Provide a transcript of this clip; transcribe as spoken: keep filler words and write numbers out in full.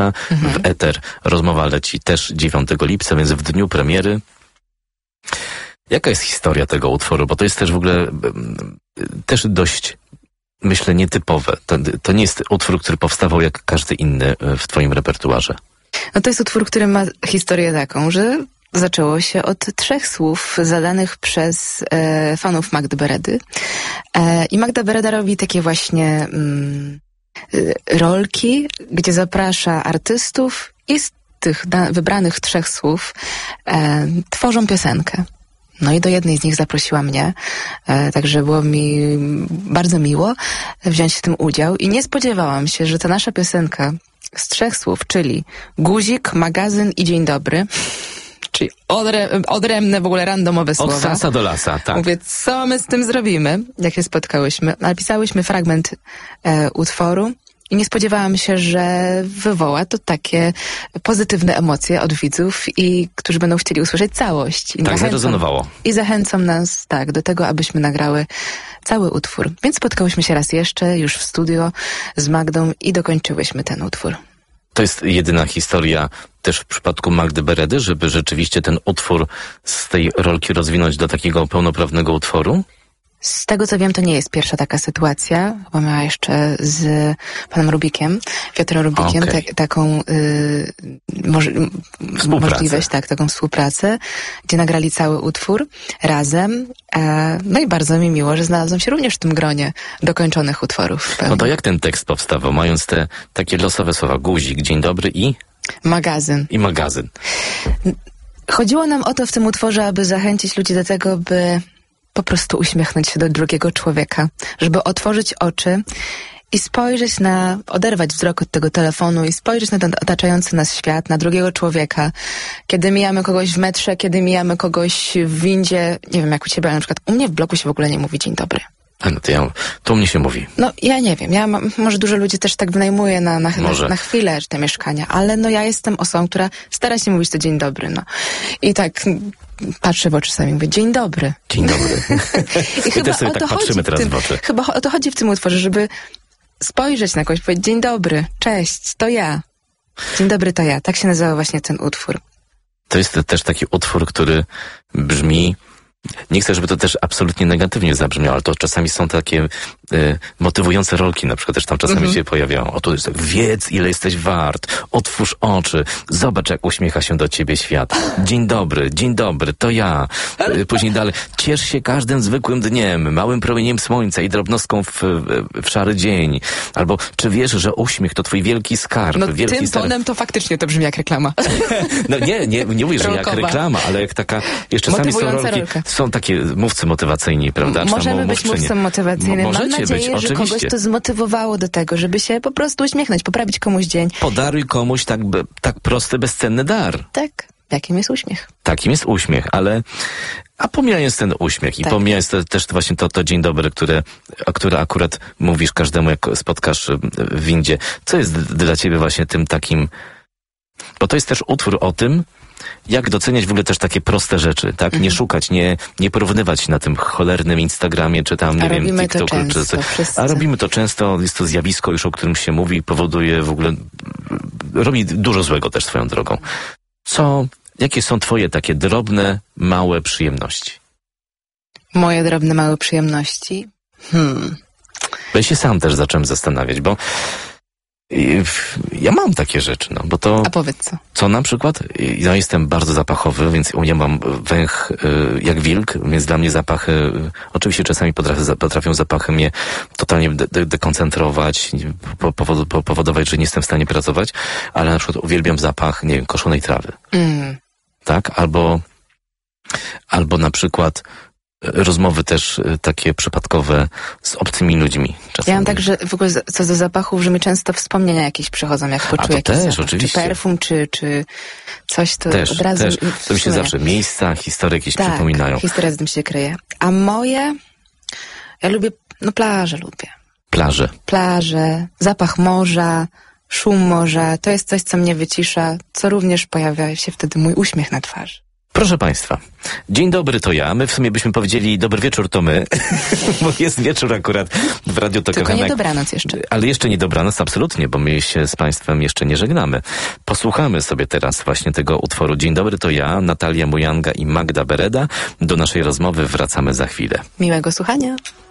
mhm. w eter. Rozmowa leci też dziewiątego lipca, więc w dniu premiery. Jaka jest historia tego utworu? Bo to jest też w ogóle też dość, myślę, nietypowe. To, to nie jest utwór, który powstawał jak każdy inny w twoim repertuarze. No to jest utwór, który ma historię taką, że zaczęło się od trzech słów zadanych przez e, fanów Magdy Beredy. E, I Magda Bereda robi takie właśnie mm, rolki, gdzie zaprasza artystów i z tych da- wybranych trzech słów e, tworzą piosenkę. No i do jednej z nich zaprosiła mnie, e, także było mi bardzo miło wziąć w tym udział i nie spodziewałam się, że ta nasza piosenka z trzech słów, czyli guzik, magazyn i dzień dobry, czyli odre- odrębne w ogóle randomowe słowa. Od sasa do lasa, tak. Mówię, co my z tym zrobimy, jak się spotkałyśmy. Napisałyśmy fragment e, utworu i nie spodziewałam się, że wywoła to takie pozytywne emocje od widzów, i którzy będą chcieli usłyszeć całość. I tak zarezonowało. I zachęcą nas tak do tego, abyśmy nagrały cały utwór. Więc spotkałyśmy się raz jeszcze już w studio z Magdą i dokończyłyśmy ten utwór. To jest jedyna historia też w przypadku Magdy Beredy, żeby rzeczywiście ten utwór z tej rolki rozwinąć do takiego pełnoprawnego utworu? Z tego, co wiem, to nie jest pierwsza taka sytuacja, bo miała jeszcze z panem Rubikiem, Piotrem Rubikiem, okay. tak, taką y, moż, możliwość, tak, taką współpracę, gdzie nagrali cały utwór razem. E, no i bardzo mi miło, że znalazłam się również w tym gronie dokończonych utworów. No to jak ten tekst powstawał, mając te takie losowe słowa guzik, dzień dobry i... Magazyn. I magazyn. Chodziło nam o to w tym utworze, aby zachęcić ludzi do tego, by po prostu uśmiechnąć się do drugiego człowieka, żeby otworzyć oczy i spojrzeć na, oderwać wzrok od tego telefonu i spojrzeć na ten otaczający nas świat, na drugiego człowieka. Kiedy mijamy kogoś w metrze, kiedy mijamy kogoś w windzie, nie wiem jak u ciebie, ale na przykład u mnie w bloku się w ogóle nie mówi dzień dobry. A no to, ja, to u mnie się mówi. No ja nie wiem, ja mam, może dużo ludzi też tak wynajmuje na, na, na, na chwilę te mieszkania, ale no ja jestem osobą, która stara się mówić to dzień dobry, no. I tak patrzę w oczy sami, mówię dzień dobry. Dzień dobry. I My chyba też sobie o to tak chodzi patrzymy w teraz tym, w oczy. Chyba o to chodzi w tym utworze, żeby spojrzeć na kogoś, powiedzieć dzień dobry, cześć, to ja. Dzień dobry, to ja. Tak się nazywa właśnie ten utwór. To jest też taki utwór, który brzmi... Nie chcę, żeby to też absolutnie negatywnie zabrzmiało, ale to czasami są takie y, motywujące rolki, na przykład też tam czasami mm-hmm. się pojawiają. O, tu jest tak, wiedz, ile jesteś wart, otwórz oczy, zobacz, jak uśmiecha się do ciebie świat. Dzień dobry, dzień dobry, to ja. Y, później dalej, ciesz się każdym zwykłym dniem, małym promieniem słońca i drobnostką w, w, w szary dzień. Albo, czy wiesz, że uśmiech to twój wielki skarb? No wielki tym skarb. tonem to faktycznie to brzmi jak reklama. No nie, nie, nie mówię, że jak reklama, ale jak taka, jeszcze czasami są rolki, rolka. Są takie mówcy motywacyjni, prawda? Czy możemy być mówcą motywacyjnym. Mam nadzieję, być, że oczywiście. Kogoś to zmotywowało do tego, żeby się po prostu uśmiechnąć, poprawić komuś dzień. Podaruj komuś tak, tak prosty, bezcenny dar. Tak. Jakim jest uśmiech? Takim jest uśmiech, ale a pomijając ten uśmiech i tak. pomijając te, też właśnie to, to dzień dobry, które, które akurat mówisz każdemu, jak spotkasz w windzie. Co jest dla ciebie właśnie tym takim... Bo to jest też utwór o tym, jak doceniać w ogóle też takie proste rzeczy, tak? Mhm. Nie szukać, nie, nie porównywać się na tym cholernym Instagramie, czy tam, nie A wiem, TikToku, czy coś. Wszyscy. A robimy to często, jest to zjawisko już, o którym się mówi i powoduje w ogóle, robi dużo złego też swoją drogą. Co, jakie są twoje takie drobne, małe przyjemności? Moje drobne, małe przyjemności? Hmm. Bo ja się sam też zacząłem zastanawiać, bo ja mam takie rzeczy, no, bo to... A powiedz co? Co na przykład? Ja jestem bardzo zapachowy, więc ja mam węch y, jak wilk, więc dla mnie zapachy, y, oczywiście czasami potrafią, potrafią zapachy mnie totalnie de, de, dekoncentrować, po, po, po, powodować, że nie jestem w stanie pracować, ale na przykład uwielbiam zapach, nie wiem, koszonej trawy. Mm. Tak? Albo, albo na przykład rozmowy też takie przypadkowe z obcymi ludźmi. Czasami. Ja mam tak, że w ogóle co do zapachów, że mi często wspomnienia jakieś przychodzą, jak poczuję jakiś też, zapach, oczywiście. Czy perfum, czy, czy coś, to też, od razu... Też. To mi się zawsze miejsca, historie jakieś tak, przypominają. historia z tym się kryje. A moje... Ja lubię... No plażę lubię. Plaże. Plaże, zapach morza, szum morza. To jest coś, co mnie wycisza, co również pojawia się wtedy mój uśmiech na twarzy. Proszę Państwa, dzień dobry to ja. My w sumie byśmy powiedzieli dobry wieczór to my, bo jest wieczór akurat w Radiu Tok F M. Tylko nie dobranoc jeszcze. Ale jeszcze nie dobranoc, absolutnie, bo my się z Państwem jeszcze nie żegnamy. Posłuchamy sobie teraz właśnie tego utworu. Dzień dobry to ja, Natalia Mujanga i Magda Bereda. Do naszej rozmowy wracamy za chwilę. Miłego słuchania.